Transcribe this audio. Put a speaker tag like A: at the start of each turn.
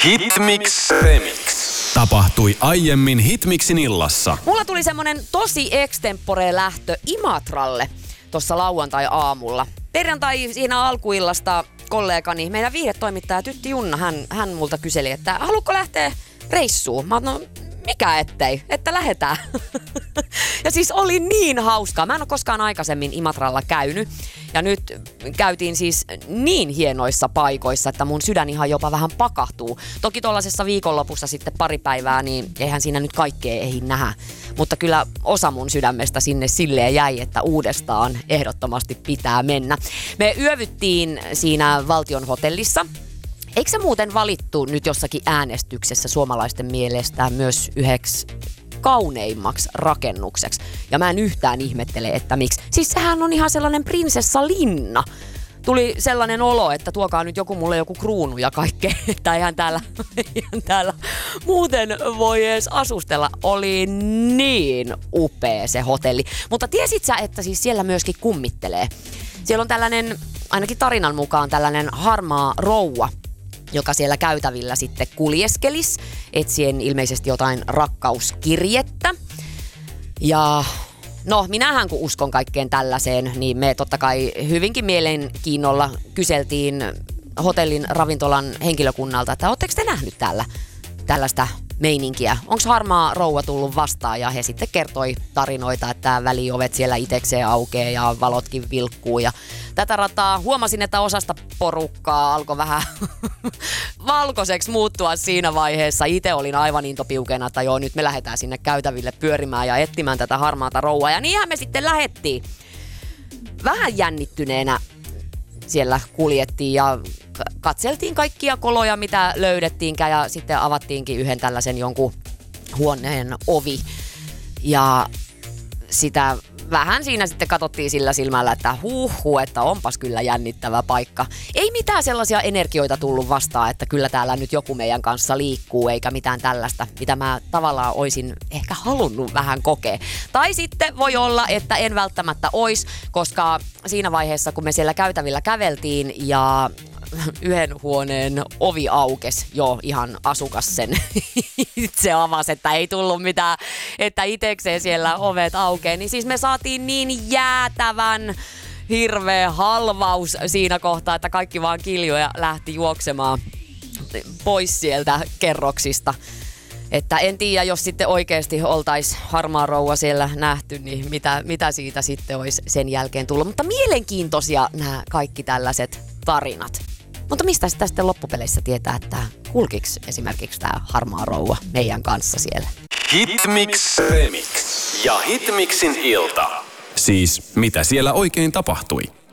A: Hitmix Remix. Tapahtui aiemmin Hitmixin illassa.
B: Mulla tuli semmonen tosi extempore lähtö Imatralle tuossa lauantai-aamulla. Perjantai siinä alkuillasta kollegani, meidän viihdetoimittaja Tytti Junna, hän multa kyseli, että haluatko lähteä reissuun? Mä oon, mikä ettei, että lähetään. Ja siis oli niin hauskaa. Mä en ole koskaan aikaisemmin Imatralla käynyt. Ja nyt käytiin siis niin hienoissa paikoissa, että mun sydän ihan jopa vähän pakahtuu. Toki tuollaisessa viikonlopussa sitten pari päivää, niin eihän siinä nyt kaikkea ehdi nähdä. Mutta kyllä osa mun sydämestä sinne silleen jäi, että uudestaan ehdottomasti pitää mennä. Me yövyttiin siinä valtion hotellissa. Eikö se muuten valittu nyt jossakin äänestyksessä suomalaisten mielestä myös yhdeksi kauneimmaksi rakennukseksi? Ja mä en yhtään ihmettele, että miksi. Siis sehän on ihan sellainen prinsessalinna. Tuli sellainen olo, että tuokaa nyt mulle joku kruunu ja kaikkea, että eihän täällä muuten voi edes asustella. Oli niin upea se hotelli. Mutta tiesit sä, että siis siellä myöskin kummittelee? Siellä on tällainen, ainakin tarinan mukaan tällainen harmaa rouva, joka siellä käytävillä sitten kuljeskelis, etsien ilmeisesti jotain rakkauskirjettä. Ja no, minähän kun uskon kaikkeen tällaiseen, niin me totta kai hyvinkin mielenkiinnolla kyseltiin hotellin ravintolan henkilökunnalta, että ootteko te nähnyt täällä tällaista meininkiä? Onko harmaa rouva tullut vastaan? Ja he sitten kertoi tarinoita, että väliovet siellä itekseen aukeaa ja valotkin vilkkuu. Ja tätä rataa huomasin, että osasta porukkaa alkoi vähän valkoiseksi muuttua siinä vaiheessa. Itse olin aivan intopiukena, että joo, nyt me lähdetään sinne käytäville pyörimään ja etsimään tätä harmaata rouvaa. Ja niinhän me sitten lähdettiin. Vähän jännittyneenä siellä kuljettiin ja katseltiin kaikkia koloja, mitä löydettiinkään, ja sitten avattiinkin yhden tällaisen jonkun huoneen ovi. Ja sitä vähän siinä sitten katsottiin sillä silmällä, että että onpas kyllä jännittävä paikka. Ei mitään sellaisia energioita tullut vastaan, että kyllä täällä nyt joku meidän kanssa liikkuu, eikä mitään tällaista, mitä mä tavallaan olisin ehkä halunnut vähän kokea. Tai sitten voi olla, että en välttämättä ois, koska siinä vaiheessa, kun me siellä käytävillä käveltiin ja yhden huoneen ovi aukesi, joo, ihan asukas sen itse avasi, että ei tullut mitään, että itekseen siellä ovet aukee, niin siis me saatiin niin jäätävän hirveä halvaus siinä kohtaa, että kaikki vaan kiljui ja lähti juoksemaan pois sieltä kerroksista. Että en tiedä, jos sitten oikeasti oltaisiin harmaa rouva siellä nähty, niin mitä siitä sitten olisi sen jälkeen tullut. Mutta mielenkiintoisia nämä kaikki tällaiset tarinat. Mutta mistä sitä sitten loppupeleissä tietää, että kulkiks esimerkiksi tämä harmaa rouva meidän kanssa siellä?
A: Hitmix Remix ja Hitmixin ilta. Siis mitä siellä oikein tapahtui?